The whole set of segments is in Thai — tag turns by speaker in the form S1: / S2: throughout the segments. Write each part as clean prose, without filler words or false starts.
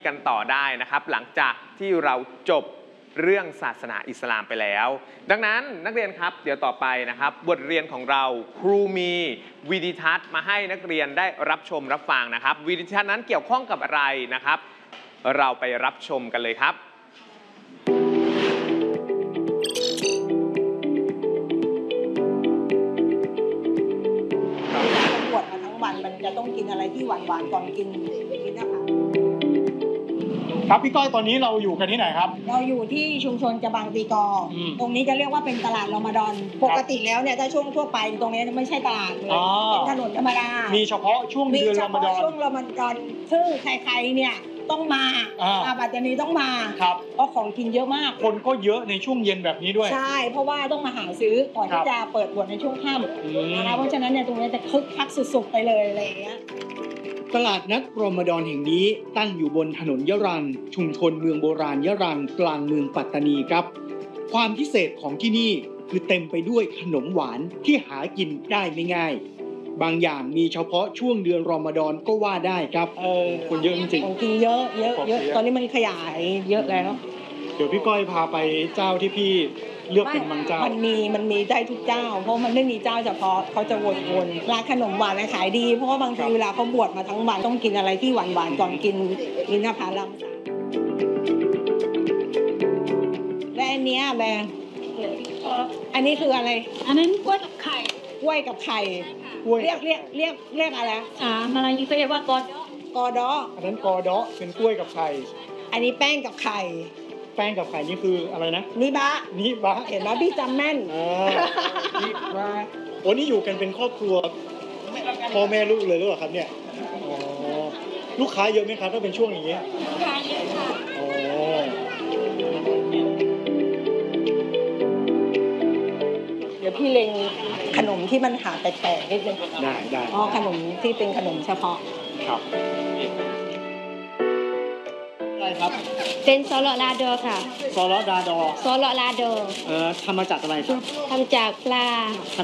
S1: กันต่อได้นะครับหลังจากที่เราจบเรื่องศาสนาอิสลามไปแล้วดังนั้นนักเรียนครับเดี๋ยวต่อไปนะครับบทเรียนของเราครูมีวิดีทัศน์มาให้นักเรียนได้รับชมรับฟังนะครับวิดีทัศน์นั้นเกี่ยวข้องกับอะไรนะครับเราไปรับชมกันเลยครับ
S2: ปวดมาทั้งวันมันจะต้องกินอะไรที่หวานๆก่อนกินนะคะ
S3: ครับพี่ก้อยตอนนี้เราอยู่กันที่ไหนครับ
S2: เราอยู่ที่ชุมชนจะบางตีกอตรงนี้จะเรียกว่าเป็นตลาดรอมฎอนปกติแล้วเนี่ยถ้าช่วงทั่วไปตรงนี้ไม่ใช่ตลาดเลยเป็นถนนธรรมดา
S3: มีเฉพาะช่วงเดือนรอมฎอน
S2: ช่วงรอมฎอนซึ่งใครๆเนี่ยต้องมาปัตตานีต้องมาเพราะของกินเยอะมาก
S3: คนก็เยอะในช่วงเย็นแบบนี้ด้วย
S2: ใช่เพราะว่าต้องมาหาซื้อก่อนที่จะเปิดบวชในช่วงค่ำนะคะเพราะฉะนั้นเนี่ยตรงนี้จะคึกคักสุดๆไปเลยอะไรอย่างเงี้ย
S4: ตลาดนัดรอมฎอนแห่งนี้ตั้งอยู่บนถนนยะรังชุมชนเมืองโบราณยะรังกลางเมืองปัตตานีครับความพิเศษของที่นี่คือเต็มไปด้วยขนมหวานที่หากินได้ไม่ง่ายบางอย่างมีเฉพาะช่วงเดือนรอมฎอนก็ว่าได้ครับคนเยอะจริง
S2: ของกินเยอะตอนนี้มันขยายเยอะแล้ว
S3: เดี๋ยวพี่ก้อยพาไปเจ้าที่พี่เลือกเป็นบางเจ้า
S2: มันมีได้ทุกเจ้าเพราะมันไม่มีเจ้าเฉพาะเขาจะวนร้านขนมหวานขายดีเพราะว่าบางทีเวลาเขาบวชมาทั้งวันต้องกินอะไรที่หวานก่อนกินอินทผลัมและอันนี้แบงอันนี้คืออะไร
S5: อันนั้นกล้วยกับไข่
S2: เรียกอะไร
S5: มาลายูเรียกว่าก
S2: อดอ
S3: อันนั้นกอดอเป็นกล้วยกับไข่
S2: อันนี้แป้งกับไข่
S3: แป้งกับไข่นี่คืออะไรนะ
S2: นิบะเห็นไหมพี่จำแม่น
S3: นิบะโอ้นี่อยู่กันเป็นครอบครัวพ่อแม่ลูกเลยหรือเปล่าครับเนี่ยลูกค้าเยอะไหมครับถ้าเป็นช่วงอย่างนี้
S5: ลูกค้าเยอะค่ะ
S2: เดี๋ยวพี่เล็งขนมที่มันหาแปลกๆนิดนึง
S3: ได้
S2: ขนมที่เป็นขนมเฉพาะ
S3: ครับครับ
S5: เป็นซอลลาโดค่ะ
S3: ซอลลาโดทำมาจากอะไรครับ
S5: ทำจากปลา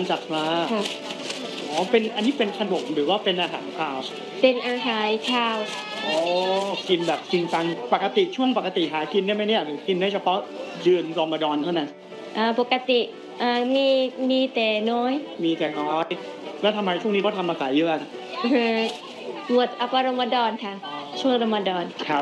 S3: เป็นอันนี้เป็นขนมหรือว่าเป็นอาหารคาว
S5: เป็นอาหารคาว
S3: กินแบบจริงจังช่วงปกติหากินได้ไหมเนี่ยหรือกินได้เฉพาะเดือนรอมฎอนเท่านั้น
S5: ปกติมีแต่น้อย
S3: แล้วทำไมช่วงนี้เขาทำมาขายเยอะ
S5: หมดรอมฎอนค่ะช่วงรอมฎอน
S3: ครับ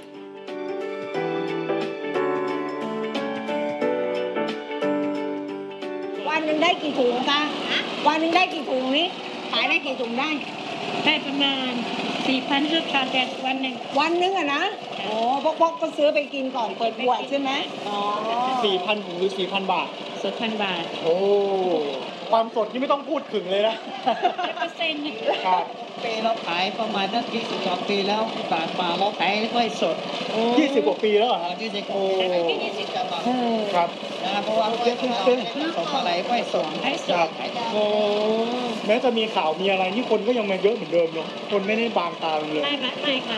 S2: วันหนึ่งได้กี่ถุงคะวันหนึ่งได้กี่ถุงนี้ขายได้กี่ถุงได้
S5: ประมาณ 4,500 ค่ะแต่วันห
S2: นึ่งอะนะพวกก็ซื้อไปกินก่อนเปิดบวชใช่ไหม
S3: 4,000 ถุงหรือ 4,000 บาท
S5: 4,000 บาท
S3: โอ้ความสดนี่ไม่ต้องพูดถึงเลยนะ
S5: 100%
S3: ครับ
S6: เราขายประมาณตั้ง20 กว่าปีแล้วฝากมาเราขายกล้วยสด
S3: 20 กว่าปีแล้วเหรอ
S6: 20 กว่าปี20 กว่าปี
S3: ครับ
S6: เพราะว่ากล้วยของเราสดอะไรกล้วยสดให้สด
S3: แม้จะมีข่าวมีอะไรนี่คนก็ยังมาเยอะเหมือนเดิมเนาะคนไม่ได้บางตาเลย
S5: ไม่ค่ะ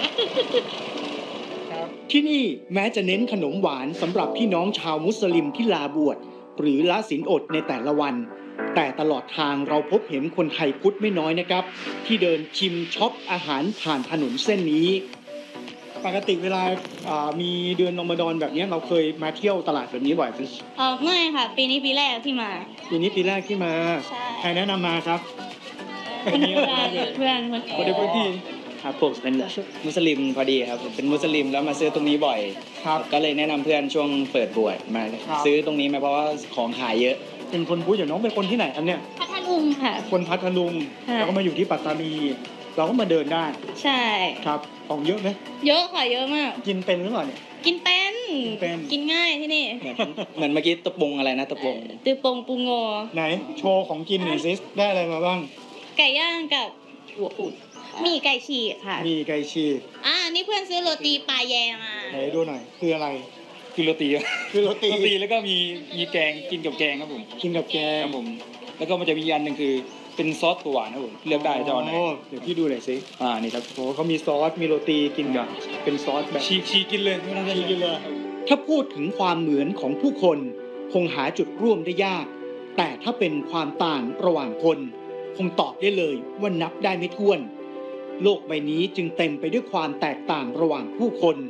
S4: ที่นี่แม้จะเน้นขนมหวานสำหรับพี่น้องชาวมุสลิมที่ลาบวชหรือละศีลอดในแต่ละวันแต่ตลอดทางเราพบเห็นคนไทยพุทธไม่น้อยนะครับที่เดินชิมช็อปอาหารผ่านถนนเส้นนี้
S3: ปกติเวลามีเดือนรอมฎอนแบบนี้เราเคยมาเที่ยวตลาดแบบนี้บ่อยไหม
S5: ไม่ค่ะปีนี้ปีแรกที่มา
S3: ใครแนะนำมาครับ
S5: เพื่อน
S3: คนในพื้นที่
S7: ครับผมเป็นมุสลิมพอดีครับเป็นมุสลิมแล้วมาซื้อตรงนี้บ่อยก็เลยแนะนำเพื่อนช่วงเปิดบวชมาซื้อตรงนี้มาเพราะว่าของขายเยอะ
S3: เป็นคนพุทธอย่างน้องเป็นคนที่ไหนครับเนี่ย
S5: พัทลุงค่ะ
S3: คนพัทลุงแล้วก็มาอยู่ที่ปัตตานีเราก็มาเดินได้
S5: ใช่
S3: ครับของเยอะไหม
S5: เยอะค่ะเยอะมาก
S3: กินเป็นหรือเปล่าเนี่ย
S5: กินเป็นกินง่ายที่นี่
S7: เหมือนเมื่อกี้ตะปงอะไรนะตะปง
S5: ปูงอ
S3: ไหนโชว์ของกินหน่อยซิได้อะไรมาบ้าง
S5: ไก่ย่างกับหัวอุดมีไก่ฉีกค่ะ
S3: มีไก่ฉีก
S5: นี่เพื่อนซื้อโรตีปลาแยมา
S3: ไหนดูหน่อยคืออะไร
S7: คือโรตี
S3: แล้วก็มีแกงกินกับแกงครับผมกินกับแกง
S7: ครับผมแล้วก็มันจะมีอันนึงคือเป็นซอสตัวหวานครับผมเลือกได้จะเอาไหน
S3: เดี๋ยวพี่ดูหน่อยสิ
S7: นี่ครับ
S3: โอ้เขามีซอสมีโรตีกินกับเป็นซอสแบบ
S7: ชีกินเลย
S4: ถ้าพูดถึงความเหมือนของผู้คนคงหาจุดร่วมได้ยากแต่ถ้าเป็นความต่างระหว่างคนคงตอบได้เลยว่านับได้ไม่ถ้วนโลกใบนี้จึงเต็มไปด้วยความแตกต่างระหว่างผู้คน